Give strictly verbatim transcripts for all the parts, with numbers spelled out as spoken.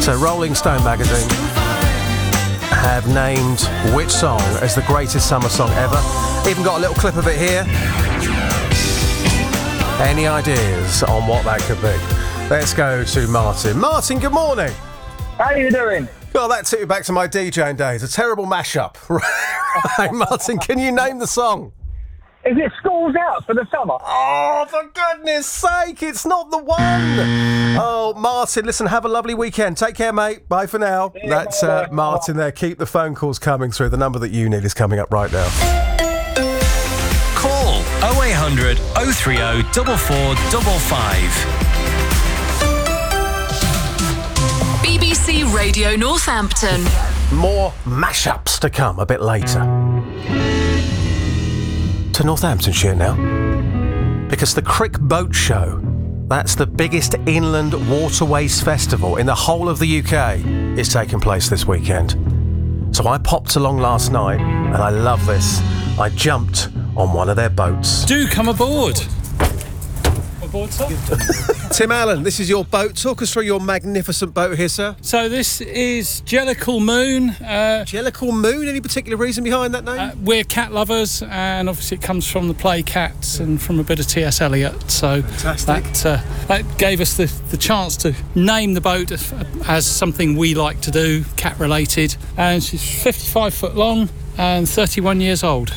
So Rolling Stone magazine have named which song as the greatest summer song ever. Even got a little clip of it here. Any ideas on what that could be? Let's go to Martin. Martin, good morning. How are you doing? Well, that took me back to my DJing days. A terrible mashup. Right, Martin, can you name the song? Is it School's Out for the summer? Oh, for goodness sake, it's not the one. Oh, Martin, listen, have a lovely weekend. Take care, mate. Bye for now. Yeah, That's uh, Martin there. Keep the phone calls coming through. The number that you need is coming up right now. Call oh eight hundred oh three oh four four five five. B B C Radio Northampton. More mashups to come a bit later. To Northamptonshire now, because the Crick Boat Show, that's the biggest inland waterways festival in the whole of the U K, is taking place this weekend. So I popped along last night and I love this. I jumped on one of their boats. Do come aboard. Aboard, sir. Tim Allen, this is your boat. Talk us through your magnificent boat here, sir. So this is Jellicle Moon. Uh, Jellicle Moon, any particular reason behind that name? uh, we're cat lovers, and obviously it comes from the play Cats and from a bit of T S Eliot. So Fantastic. that uh, that gave us the, the chance to name the boat as, as something we like to do, cat related. And she's fifty-five foot long and thirty-one years old.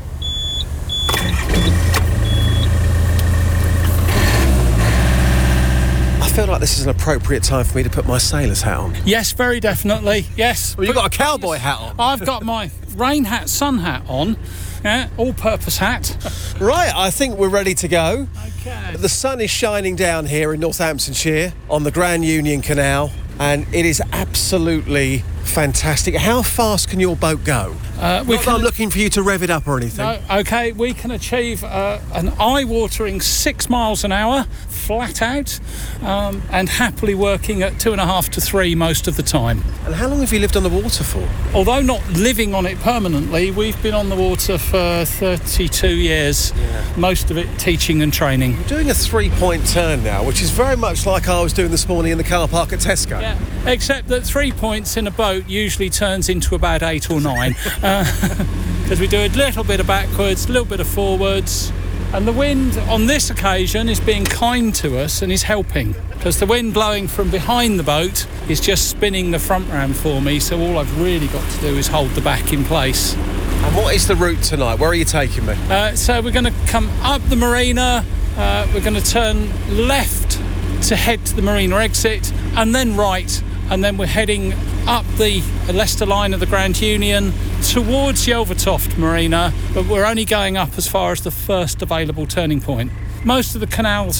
I feel like this is an appropriate time for me to put my sailor's hat on. Yes, very definitely. Yes. Well, you've got a cowboy hat on. I've got my rain hat, sun hat on. Yeah, all-purpose hat. Right, I think we're ready to go. Okay. The sun is shining down here in Northamptonshire on the Grand Union Canal, and it is absolutely fantastic. How fast can your boat go? Uh, we Not that can, I'm looking for you to rev it up or anything. no, okay, we can achieve uh, an eye-watering six miles an hour, flat out, um, and happily working at two and a half to three most of the time. And how long have you lived on the water for? Although not living on it permanently, we've been on the water for thirty-two years, Yeah. most of it teaching and training. You're doing a three-point turn now, which is very much like I was doing this morning in the car park at Tesco. Yeah, except that three points in a boat usually turns into about eight or nine. Because we do a little bit of backwards, a little bit of forwards. And the wind on this occasion is being kind to us and is helping. Because the wind blowing from behind the boat is just spinning the front round for me. So all I've really got to do is hold the back in place. And what is the route tonight? Where are you taking me? Uh, so we're going to come up the marina. Uh, we're going to turn left to head to the marina exit and then right. And then we're heading up the Leicester line of the Grand Union towards Yelvertoft Marina, but we're only going up as far as the first available turning point. Most of the canals